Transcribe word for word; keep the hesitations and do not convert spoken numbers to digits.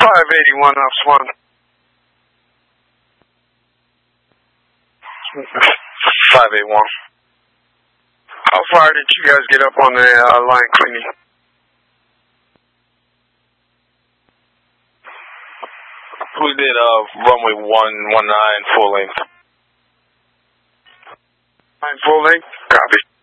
five eighty-one, Ops one. five eighty-one. How far did you guys get up on the uh, line cleaning? We did uh, runway one one nine full length. Nine full length? Copy.